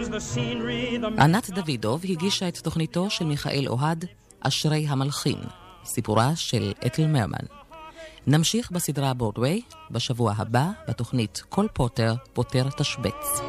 ענת דוידוב הגישה את תוכניתו של מיכאל אוהד, אשרי המלחין, סיפורה של אתל מרמן. נמשיך בסדרה ברודווי בשבוע הבא בתוכנית כל פוטר פותר תשבץ.